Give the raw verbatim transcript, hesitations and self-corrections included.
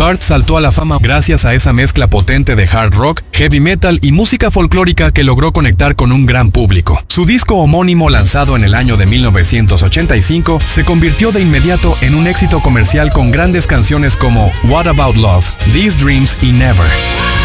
Heart saltó a la fama gracias a esa mezcla potente de hard rock, heavy metal y música folclórica que logró conectar con un gran público. Su disco homónimo, lanzado en el año de mil novecientos ochenta y cinco, se convirtió de inmediato en un éxito comercial con grandes canciones como What About Love, These Dreams y Never.